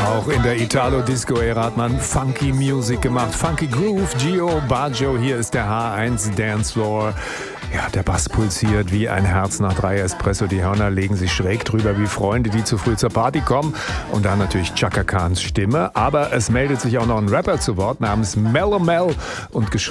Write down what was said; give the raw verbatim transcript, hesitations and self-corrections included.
Auch in der Italo-Disco-Ära hat man Funky Music gemacht. Funky Groove, Gio Baggio, hier ist der H eins Dancefloor. Ja, der Bass pulsiert wie ein Herz nach drei Espresso. Die Hörner legen sich schräg drüber wie Freunde, die zu früh zur Party kommen. Und dann natürlich Chaka Khans Stimme. Aber es meldet sich auch noch ein Rapper zu Wort namens Mellow Mel und geschrieben